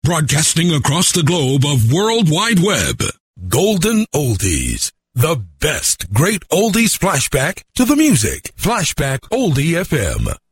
broadcasting across the globe of World Wide Web. Golden Oldies, the best great oldies flashback to the music. Flashback Oldie FM.